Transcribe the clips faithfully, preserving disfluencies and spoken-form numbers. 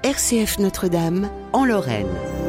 R C F Notre-Dame, en Lorraine.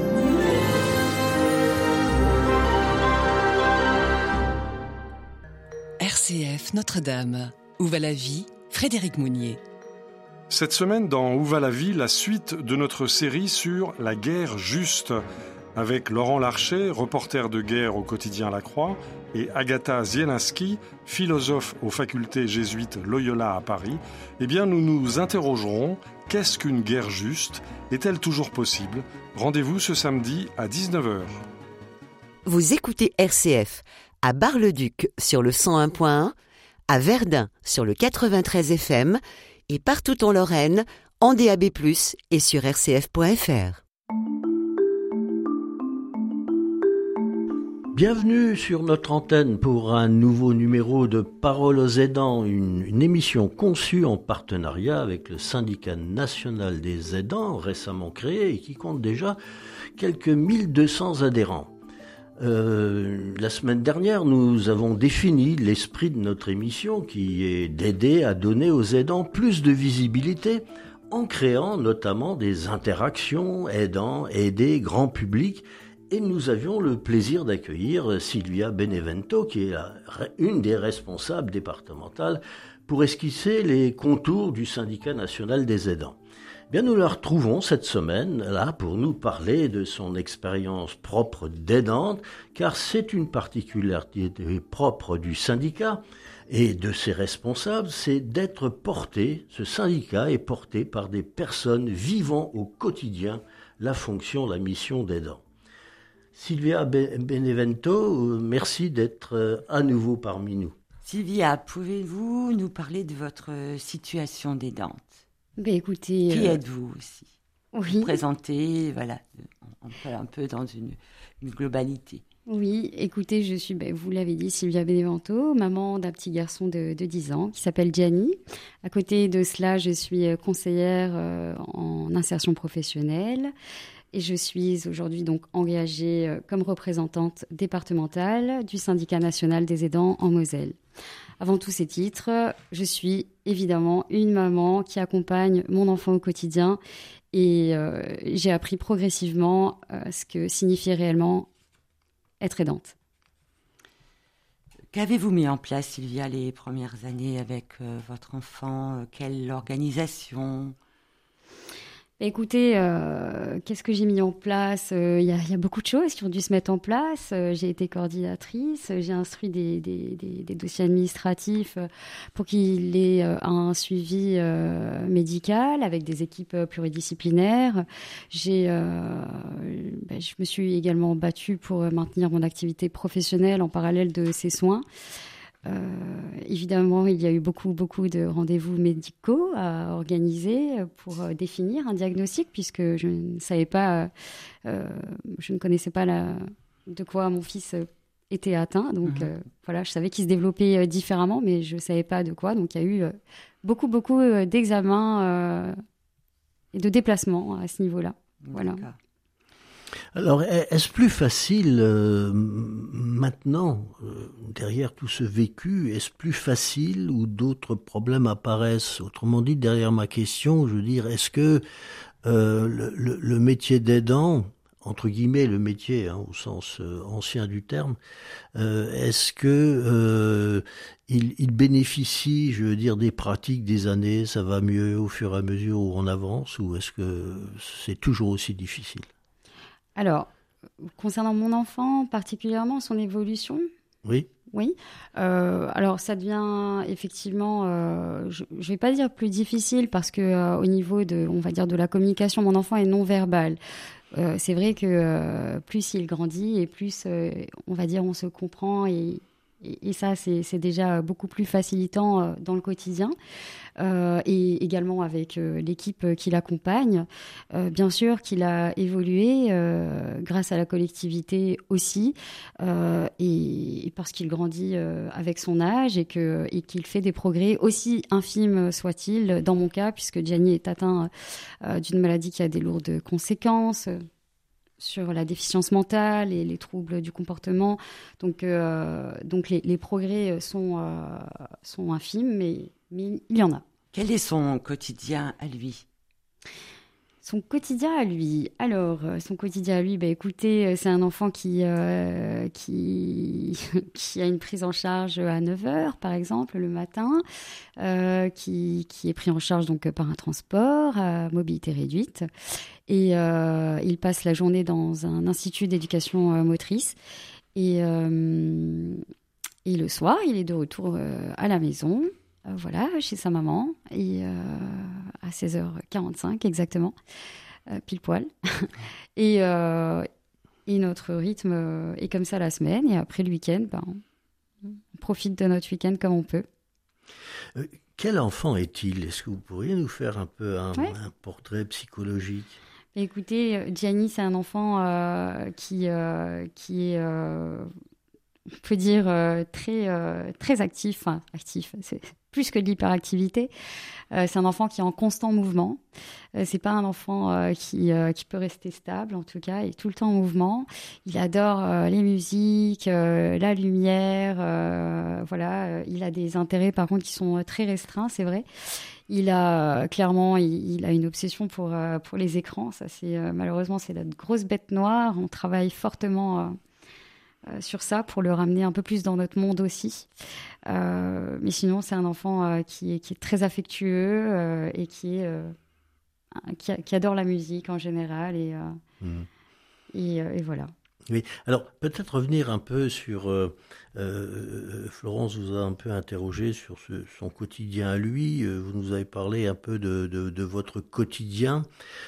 R C F Notre-Dame. Où va la vie? Frédéric Mounier. Cette semaine, dans Où va la vie, la suite de notre série sur la guerre juste, avec Laurent Larcher, reporter de guerre au quotidien La Croix, et Agatha Zielinski, philosophe aux facultés jésuites Loyola à Paris. Eh bien, nous nous interrogerons, qu'est-ce qu'une guerre juste? Est-elle toujours possible? Rendez-vous ce samedi à dix-neuf heures. Vous écoutez R C F à Bar-le-Duc sur le cent un point un, à Verdun sur le quatre-vingt-treize F M et partout en Lorraine, en D A B plus, et sur r c f point f r. Bienvenue sur notre antenne pour un nouveau numéro de Parole aux aidants, une, une émission conçue en partenariat avec le Syndicat national des aidants, récemment créé et qui compte déjà quelques mille deux cents adhérents. Euh, la semaine dernière, nous avons défini l'esprit de notre émission qui est d'aider à donner aux aidants plus de visibilité en créant notamment des interactions aidants, aider grand public. Et nous avions le plaisir d'accueillir Sylvia Benevento, qui est la, une des responsables départementales, pour esquisser les contours du Syndicat national des aidants. Bien, nous la retrouvons cette semaine là pour nous parler de son expérience propre d'aidante, car c'est une particularité propre du syndicat et de ses responsables, c'est d'être porté, ce syndicat est porté par des personnes vivant au quotidien la fonction, la mission d'aidant. Sylvia Benevento, merci d'être à nouveau parmi nous. Sylvia, pouvez-vous nous parler de votre situation d'aidante? Ben écoutez, Qui euh... êtes-vous aussi? Oui. Vous présentez, voilà, un peu, un peu dans une, une globalité. Oui, écoutez, je suis, ben, vous l'avez dit, Sylvia Benevento, maman d'un petit garçon de, de dix ans qui s'appelle Gianni. À côté de cela, je suis conseillère euh, en insertion professionnelle. Et je suis aujourd'hui donc engagée comme représentante départementale du Syndicat national des aidants en Moselle. Avant tous ces titres, je suis évidemment une maman qui accompagne mon enfant au quotidien et euh, j'ai appris progressivement euh, ce que signifie réellement être aidante. Qu'avez-vous mis en place, Sylvia, les premières années avec euh, votre enfant? Quelle organisation? Écoutez, euh, qu'est-ce que j'ai mis en place? Il euh, y, y a beaucoup de choses qui ont dû se mettre en place. Euh, j'ai été coordinatrice, j'ai instruit des, des, des, des dossiers administratifs pour qu'il ait euh, un suivi euh, médical avec des équipes pluridisciplinaires. J'ai, euh, ben, je me suis également battue pour maintenir mon activité professionnelle en parallèle de ces soins. Euh, évidemment, il y a eu beaucoup, beaucoup de rendez-vous médicaux à organiser pour euh, définir un diagnostic, puisque je ne savais pas, euh, je ne connaissais pas la, de quoi mon fils était atteint. Donc mmh. euh, voilà, je savais qu'il se développait euh, différemment, mais je ne savais pas de quoi. Donc il y a eu euh, beaucoup, beaucoup euh, d'examens euh, et de déplacements à ce niveau-là. Voilà. D'accord. Alors, est-ce plus facile euh, maintenant, euh, derrière tout ce vécu, est-ce plus facile ou d'autres problèmes apparaissent? Autrement dit, derrière ma question, je veux dire, est-ce que euh, le, le, le métier d'aidant, entre guillemets le métier hein, au sens euh, ancien du terme, euh, est-ce que euh, il, il bénéficie, je veux dire, des pratiques des années, ça va mieux au fur et à mesure où on avance, ou est-ce que c'est toujours aussi difficile? Alors, concernant mon enfant, particulièrement son évolution, oui, oui. Euh, alors, ça devient effectivement, euh, je ne vais pas dire plus difficile parce que euh, au niveau de, on va dire, de la communication, mon enfant est non verbal. Euh, c'est vrai que euh, plus il grandit et plus, euh, on va dire, on se comprend et Et, et ça, c'est, c'est déjà beaucoup plus facilitant euh, dans le quotidien. Euh, et également avec euh, l'équipe qui l'accompagne. Euh, bien sûr qu'il a évolué euh, grâce à la collectivité aussi, euh, et, et parce qu'il grandit euh, avec son âge et, que, et qu'il fait des progrès, aussi infimes soient-ils, dans mon cas, puisque Gianni est atteint euh, d'une maladie qui a des lourdes conséquences sur la déficience mentale et les troubles du comportement. Donc, euh, donc les, les progrès sont, euh, sont infimes, mais, mais il y en a. Quel est son quotidien à lui ? Son quotidien à lui. Alors, euh, son quotidien à lui, bah, écoutez, euh, c'est un enfant qui, euh, qui, qui a une prise en charge à neuf heures, par exemple, le matin, euh, qui, qui est pris en charge donc, par un transport à mobilité réduite. Et euh, il passe la journée dans un institut d'éducation euh, motrice. Et, euh, et le soir, il est de retour euh, à la maison. Euh, voilà, chez sa maman, et euh, à seize heures quarante-cinq exactement, euh, pile poil. et, euh, et notre rythme euh, est comme ça la semaine, et après le week-end, ben, on profite de notre week-end comme on peut. Euh, quel enfant est-il ? Est-ce que vous pourriez nous faire un peu un, ouais. un portrait psychologique ? Écoutez, Gianni, c'est un enfant euh, qui, euh, qui est... Euh, on peut dire euh, très, euh, très actif, enfin actif, c'est plus que de l'hyperactivité. Euh, c'est un enfant qui est en constant mouvement. Euh, c'est pas un enfant euh, qui, euh, qui peut rester stable, en tout cas, il est tout le temps en mouvement. Il adore euh, les musiques, euh, la lumière, euh, voilà. Euh, il a des intérêts, par contre, qui sont très restreints, c'est vrai. Il a euh, clairement, il, il a une obsession pour, euh, pour les écrans. Ça, c'est euh, malheureusement, c'est la grosse bête noire. On travaille fortement... Euh, Euh, sur ça pour le ramener un peu plus dans notre monde aussi. Euh, mais sinon, c'est un enfant euh, qui, est, qui est très affectueux euh, et qui, est, euh, qui, a, qui adore la musique en général. Et, euh, mmh. et, euh, et voilà. Oui, alors peut-être revenir un peu sur... Euh, euh, Florence vous a un peu interrogé sur ce, son quotidien à lui. Euh, vous nous avez parlé un peu de, de, de votre quotidien.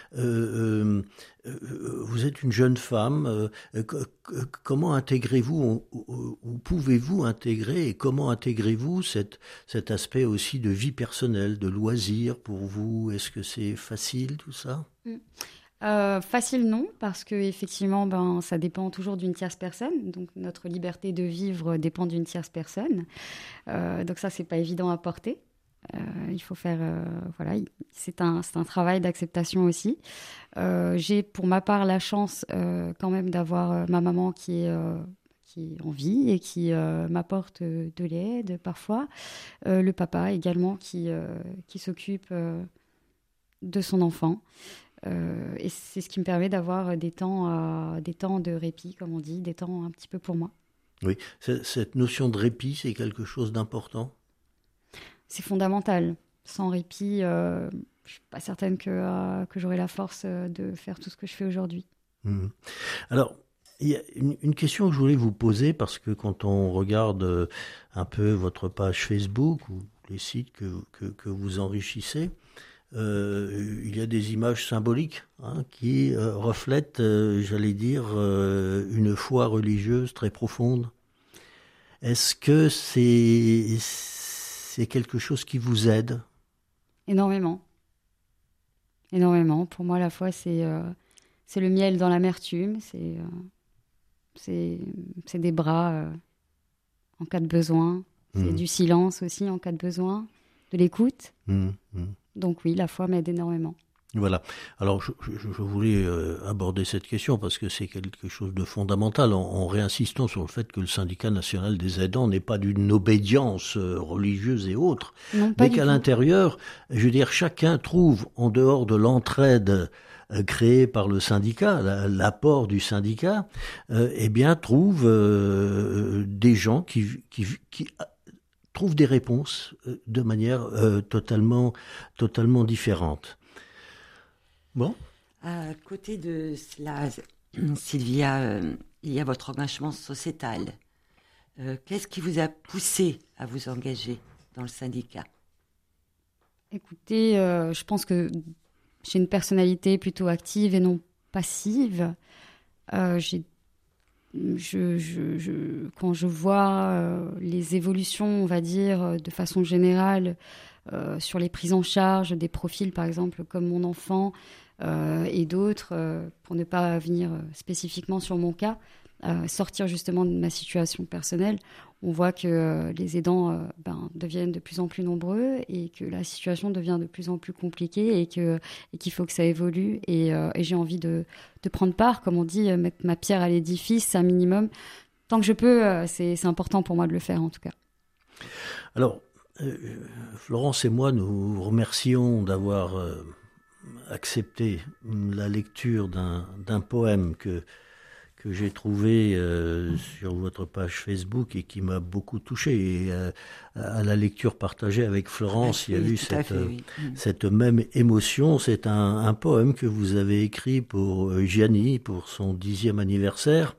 Euh, euh, vous êtes une jeune femme. Euh, comment intégrez-vous, ou, ou pouvez-vous intégrer, et comment intégrez-vous cette, cet aspect aussi de vie personnelle, de loisirs pour vous ? Est-ce que c'est facile tout ça ? mmh. Euh, facile non, parce que effectivement, ben, ça dépend toujours d'une tierce personne. Donc notre liberté de vivre dépend d'une tierce personne. Euh, donc ça, c'est pas évident à porter. Euh, il faut faire, euh, voilà, c'est un, c'est un travail d'acceptation aussi. Euh, j'ai pour ma part la chance euh, quand même d'avoir euh, ma maman qui est euh, qui est en vie et qui euh, m'apporte euh, de l'aide parfois. Euh, le papa également qui euh, qui s'occupe euh, de son enfant. Euh, et c'est ce qui me permet d'avoir des temps, euh, des temps de répit, comme on dit, des temps un petit peu pour moi. Oui, cette notion de répit, c'est quelque chose d'important ? C'est fondamental. Sans répit, euh, je ne suis pas certaine que, euh, que j'aurai la force de faire tout ce que je fais aujourd'hui. Mmh. Alors, il y a une, une question que je voulais vous poser, parce que quand on regarde un peu votre page Facebook ou les sites que, que, que vous enrichissez, Euh, il y a des images symboliques hein, qui euh, reflètent, euh, j'allais dire, euh, une foi religieuse très profonde. Est-ce que c'est, c'est quelque chose qui vous aide ? Énormément. Énormément. Pour moi, la foi, c'est, euh, c'est le miel dans l'amertume. C'est, euh, c'est, c'est des bras euh, en cas de besoin. C'est mmh. du silence aussi en cas de besoin, de l'écoute. Mmh. Mmh. Donc oui, la foi m'aide énormément. Voilà. Alors, je, je, je voulais euh, aborder cette question parce que c'est quelque chose de fondamental, en, en réinsistant sur le fait que le syndicat national des aidants n'est pas d'une obédience euh, religieuse et autre, non, mais qu'à l'intérieur, je veux dire, chacun trouve, en dehors de l'entraide euh, créée par le syndicat, la, l'apport du syndicat, euh, eh bien, trouve euh, des gens qui... qui, qui trouve des réponses de manière euh, totalement, totalement différente. Bon. À côté de cela, Sylvia, euh, il y a votre engagement sociétal. Euh, qu'est-ce qui vous a poussé à vous engager dans le syndicat ? Écoutez, euh, je pense que j'ai une personnalité plutôt active et non passive. Euh, j'ai Je, je, je, quand je vois euh, les évolutions, on va dire, de façon générale, euh, sur les prises en charge des profils, par exemple, comme mon enfant euh, et d'autres, euh, pour ne pas venir spécifiquement sur mon cas, euh, sortir justement de ma situation personnelle, on voit que euh, les aidants euh, ben, deviennent de plus en plus nombreux et que la situation devient de plus en plus compliquée et, que, et qu'il faut que ça évolue. Et, euh, et j'ai envie de, de prendre part, comme on dit, mettre ma pierre à l'édifice, un minimum. Tant que je peux, euh, c'est, c'est important pour moi de le faire, en tout cas. Alors, euh, Florence et moi, nous vous remercions d'avoir... Euh accepté la lecture d'un, d'un poème que, que j'ai trouvé euh, sur votre page Facebook et qui m'a beaucoup touché. Et euh, à la lecture partagée avec Florence, oui, il y a eu cette, fait, oui. cette même émotion. C'est un, un poème que vous avez écrit pour Gianni, pour son dixième anniversaire,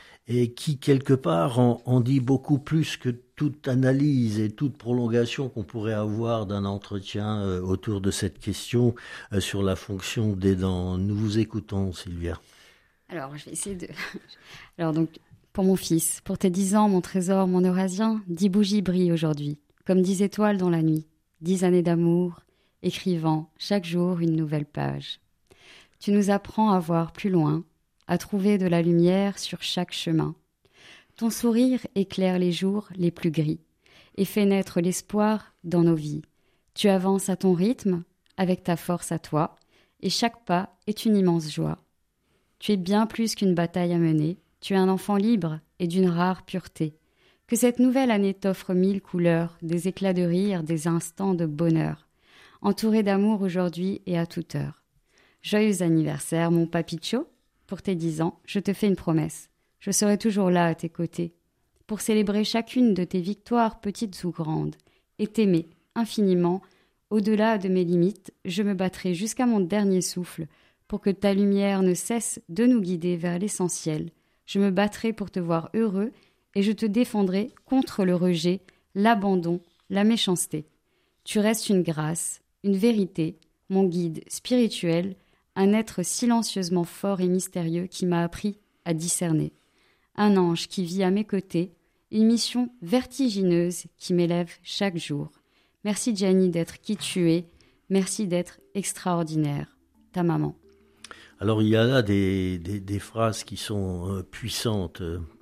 et qui, quelque part, en, en dit beaucoup plus que toute analyse et toute prolongation qu'on pourrait avoir d'un entretien euh, autour de cette question euh, sur la fonction des dents. Nous vous écoutons, Sylvia. Alors, je vais essayer de... Alors, donc, pour mon fils, pour tes dix ans, mon trésor, mon eurasien, dix bougies brillent aujourd'hui, comme dix étoiles dans la nuit, dix années d'amour, écrivant chaque jour une nouvelle page. Tu nous apprends à voir plus loin, à trouver de la lumière sur chaque chemin. Ton sourire éclaire les jours les plus gris et fait naître l'espoir dans nos vies. Tu avances à ton rythme, avec ta force à toi, et chaque pas est une immense joie. Tu es bien plus qu'une bataille à mener, tu es un enfant libre et d'une rare pureté. Que cette nouvelle année t'offre mille couleurs, des éclats de rire, des instants de bonheur, entouré d'amour aujourd'hui et à toute heure. Joyeux anniversaire, mon papicho. Pour tes dix ans, je te fais une promesse. Je serai toujours là à tes côtés, pour célébrer chacune de tes victoires petites ou grandes, et t'aimer infiniment. Au-delà de mes limites, je me battrai jusqu'à mon dernier souffle, pour que ta lumière ne cesse de nous guider vers l'essentiel. Je me battrai pour te voir heureux, et je te défendrai contre le rejet, l'abandon, la méchanceté. Tu restes une grâce, une vérité, mon guide spirituel, un être silencieusement fort et mystérieux qui m'a appris à discerner. Un ange qui vit à mes côtés, une mission vertigineuse qui m'élève chaque jour. Merci Gianni d'être qui tu es, merci d'être extraordinaire. Ta maman. Alors il y a là des, des, des phrases qui sont euh, puissantes.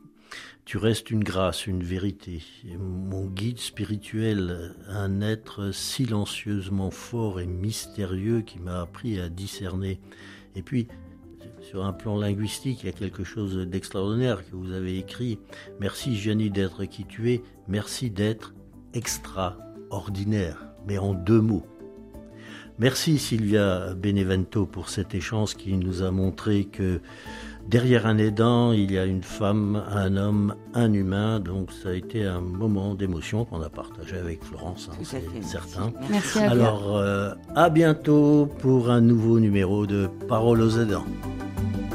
Tu restes une grâce, une vérité. Mon guide spirituel, un être silencieusement fort et mystérieux qui m'a appris à discerner. Et puis, sur un plan linguistique, il y a quelque chose d'extraordinaire que vous avez écrit. Merci Gianni d'être qui tu es, merci d'être extraordinaire, mais en deux mots. Merci Sylvia Benevento pour cet échange qui nous a montré que derrière un aidant, il y a une femme, un homme, un humain. Donc ça a été un moment d'émotion qu'on a partagé avec Florence, hein, c'est certain. Merci à Alors euh, à bientôt pour un nouveau numéro de Paroles aux aidants.